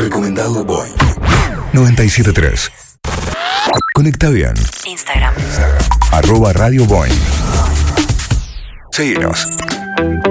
Recomendado Boing 97.3. Conecta bien. Instagram. @Radio Boing. Seguinos.